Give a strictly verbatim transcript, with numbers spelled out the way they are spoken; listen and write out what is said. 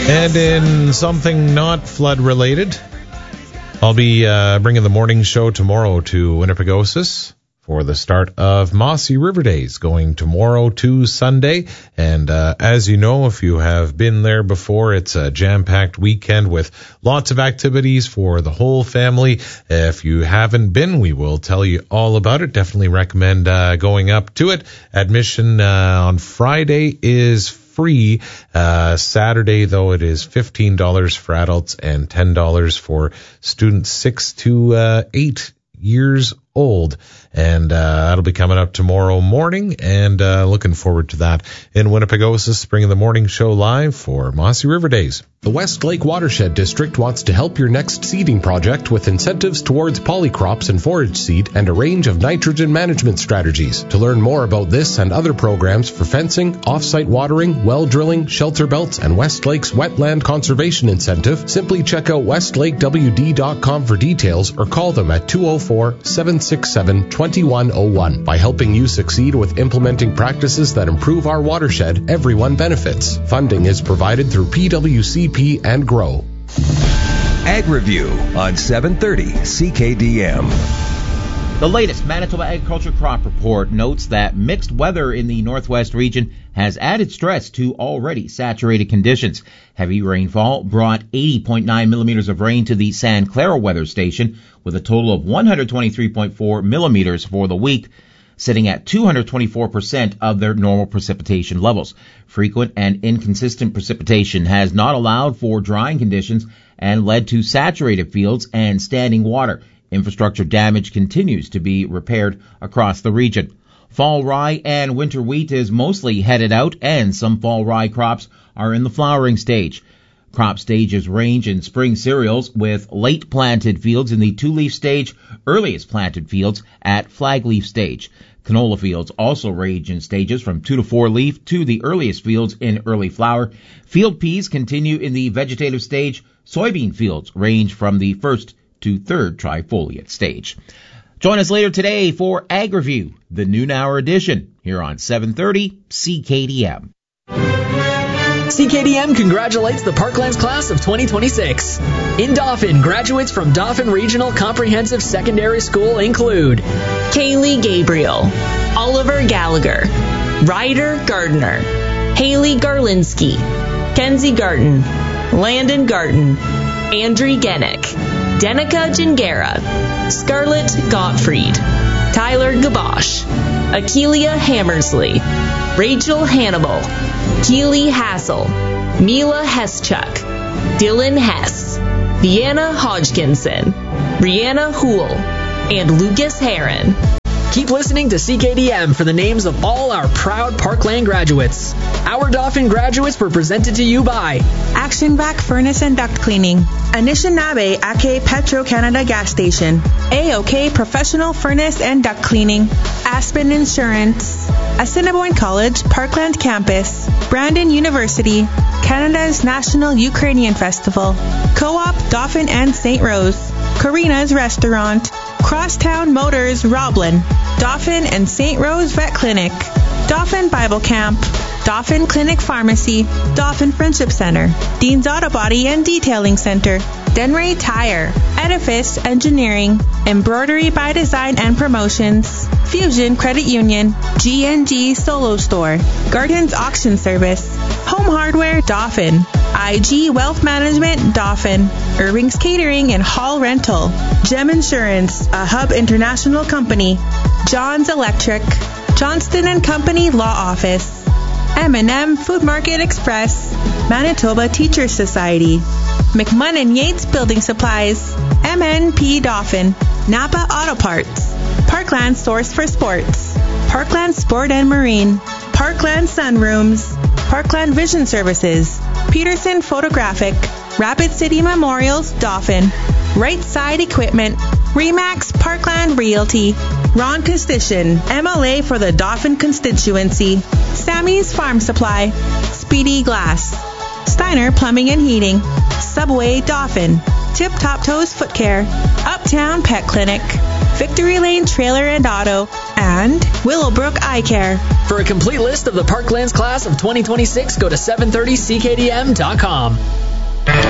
And in something not flood-related, I'll be uh, bringing the morning show tomorrow to Winnipegosis for the start of Mossy River Days, going tomorrow to Sunday. And uh, as you know, if you have been there before, it's a jam-packed weekend with lots of activities for the whole family. If you haven't been, we will tell you all about it. Definitely recommend uh, going up to it. Admission uh, on Friday is free. Uh, Saturday, though, it is fifteen dollars for adults and ten dollars for students six to uh, eight years old. And uh, that'll be coming up tomorrow morning, and uh, looking forward to that in Winnipegosis, bringing the morning show live for Mossy River Days. The Westlake Watershed District wants to help your next seeding project with incentives towards polycrops and forage seed and a range of nitrogen management strategies. To learn more about this and other programs for fencing, off-site watering, well drilling, shelter belts, and Westlake's wetland conservation incentive, simply check out westlake w d dot com for details or call them at two oh four, seven six seven, two one oh one. By helping you succeed with implementing practices that improve our watershed, everyone benefits. Funding is provided through P W C P and GROW. Ag Review on seven thirty C K D M. The latest Manitoba Agriculture Crop Report notes that mixed weather in the northwest region has added stress to already saturated conditions. Heavy rainfall brought eighty point nine millimeters of rain to the San Clara weather station, with a total of one hundred twenty-three point four millimeters for the week, sitting at two hundred twenty-four percent of their normal precipitation levels. Frequent and inconsistent precipitation has not allowed for drying conditions and led to saturated fields and standing water. Infrastructure damage continues to be repaired across the region. Fall rye and winter wheat is mostly headed out, and some fall rye crops are in the flowering stage. Crop stages range in spring cereals, with late planted fields in the two-leaf stage, earliest planted fields at flag-leaf stage. Canola fields also range in stages from two to four leaf to the earliest fields in early flower. Field peas continue in the vegetative stage. Soybean fields range from the first to third trifoliate stage. Join us later today for Ag Review, the noon hour edition, here on seven thirty C K D M. C K D M congratulates the Parklands class of twenty twenty-six. In Dauphin, graduates from Dauphin Regional Comprehensive Secondary School include Kaylee Gabriel, Oliver Gallagher, Ryder Gardner, Haley Garlinsky, Kenzie Garten, Landon Garten, Andrew Genick, Denica Gingera, Scarlett Gottfried, Tyler Gabosh, Akeelia Hammersley, Rachel Hannibal, Keely Hassel, Mila Heschuk, Dylan Hess, Vienna Hodgkinson, Brianna Houle, and Lucas Heron. Keep listening to C K D M for the names of all our proud Parkland graduates. Our Dauphin graduates were presented to you by Action Vac Furnace and Duct Cleaning, Anishinaabe Ake Petro-Canada Gas Station, A-OK Professional Furnace and Duct Cleaning, Aspen Insurance, Assiniboine College Parkland Campus, Brandon University, Canada's National Ukrainian Festival, Co-op Dauphin and Saint Rose, Karina's Restaurant, Crosstown Motors Roblin, Dauphin and Saint Rose Vet Clinic, Dauphin Bible Camp, Dauphin Clinic Pharmacy, Dauphin Friendship Center, Dean's Auto Body and Detailing Center, Denray Tire, Edifice Engineering, Embroidery by Design and Promotions, Fusion Credit Union, G and G Solo Store, Gardens Auction Service, Home Hardware Dauphin, I G Wealth Management Dauphin, Irving's Catering and Hall Rental, Gem Insurance, a Hub International Company, John's Electric, Johnston and Company Law Office, M and M Food Market Express, Manitoba Teachers Society, McMunn Yates Building Supplies, M N P Dauphin, Napa Auto Parts, Parkland Source for Sports, Parkland Sport and Marine, Parkland Sunrooms, Parkland Vision Services, Peterson Photographic, Rapid City Memorials Dauphin, Right Side Equipment, Remax Parkland Realty, Ron Costician, M L A for the Dauphin constituency, Sammy's Farm Supply, Speedy Glass, Steiner Plumbing and Heating, Subway Dauphin, Tip Top Toes Foot Care, Uptown Pet Clinic, Victory Lane Trailer and Auto, and Willowbrook Eye Care. For a complete list of the Parklands class of twenty twenty-six, go to seven thirty C K D M dot com.